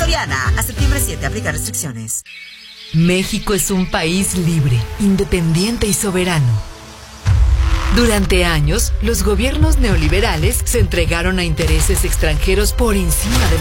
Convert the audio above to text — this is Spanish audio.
Soriana, a septiembre 7, aplica restricciones. México es un país libre, independiente y soberano. Durante años, los gobiernos neoliberales se entregaron a intereses extranjeros por encima de